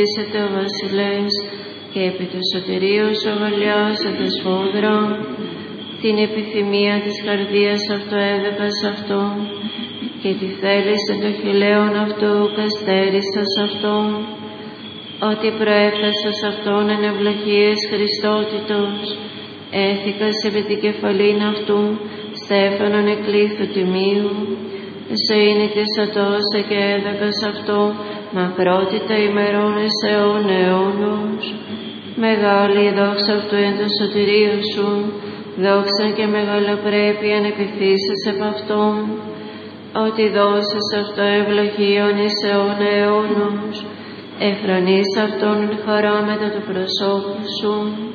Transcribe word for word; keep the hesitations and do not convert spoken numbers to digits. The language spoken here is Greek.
Είσαστε ο βασιλεύς και επί του σωτηρίου σου αγαλιάσατε σφόδρα, την επιθυμία της καρδίας αυτού έδεκας αυτόν και τη θέληση των χειλαίων αυτού καστέρισας αυτόν, ότι προέφθασας αυτόν εν ευλογίες Χριστότητος, έθηκας επί την κεφαλήν αυτού στέφανον εκλήθου τιμίου, ζωήνη της ατόσα και έδακας αυτό, μακρότητα ημερών εις αιών αιώνος. Μεγάλη η δόξα αυτού εν το σωτηρίο σου, δόξα και μεγαλοπρέπεια να επιθύσεις επ' αυτόν, ότι δώσες αυτό ευλογίων εις αιών αιώνος, εφρανείς αυτόν χαρά μετά του προσώπου σου.